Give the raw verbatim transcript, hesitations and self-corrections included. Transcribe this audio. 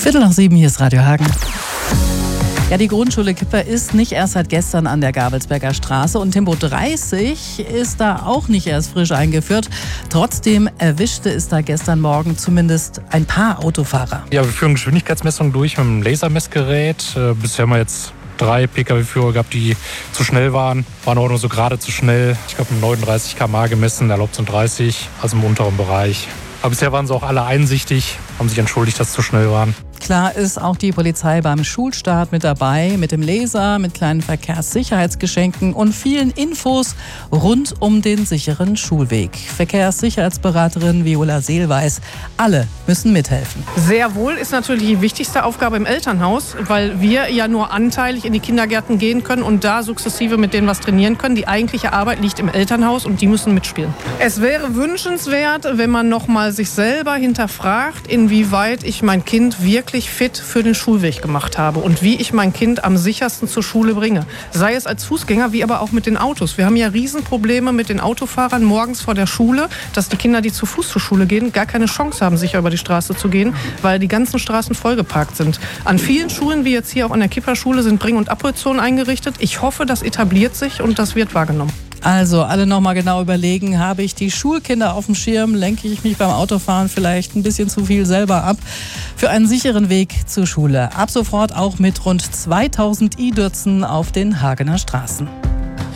Viertel nach sieben, hier ist Radio Hagen. Ja, die Grundschule Kipper ist nicht erst seit gestern an der Gabelsberger Straße und Tempo dreißig ist da auch nicht erst frisch eingeführt. Trotzdem erwischte es da gestern Morgen zumindest ein paar Autofahrer. Ja, wir führen Geschwindigkeitsmessungen durch mit einem Lasermessgerät. Äh, bisher haben wir jetzt drei Pkw-Führer gehabt, die zu schnell waren. Waren auch nur so gerade zu schnell. Ich glaube, neununddreißig Kilometer pro Stunde gemessen, erlaubt sind dreißig, also im unteren Bereich. Aber bisher waren sie auch alle einsichtig, haben sich entschuldigt, dass sie zu schnell waren. Klar ist auch die Polizei beim Schulstart mit dabei, mit dem Laser, mit kleinen Verkehrssicherheitsgeschenken und vielen Infos rund um den sicheren Schulweg. Verkehrssicherheitsberaterin Viola Seelweis, alle müssen mithelfen. Sehr wohl ist natürlich die wichtigste Aufgabe im Elternhaus, weil wir ja nur anteilig in die Kindergärten gehen können und da sukzessive mit denen was trainieren können. Die eigentliche Arbeit liegt im Elternhaus und die müssen mitspielen. Es wäre wünschenswert, wenn man noch mal sich selber hinterfragt, inwieweit ich mein Kind wirklich fit für den Schulweg gemacht habe und wie ich mein Kind am sichersten zur Schule bringe. Sei es als Fußgänger, wie aber auch mit den Autos. Wir haben ja Riesenprobleme mit den Autofahrern morgens vor der Schule, dass die Kinder, die zu Fuß zur Schule gehen, gar keine Chance haben, sicher über die Straße zu gehen, weil die ganzen Straßen vollgeparkt sind. An vielen Schulen, wie jetzt hier auch an der Kipper-Schule, sind Bring- und Abholzonen eingerichtet. Ich hoffe, das etabliert sich und das wird wahrgenommen. Also alle nochmal genau überlegen, habe ich die Schulkinder auf dem Schirm, lenke ich mich beim Autofahren vielleicht ein bisschen zu viel selber ab. Für einen sicheren Weg zur Schule. Ab sofort auch mit rund zweitausend i-Dürzen auf den Hagener Straßen.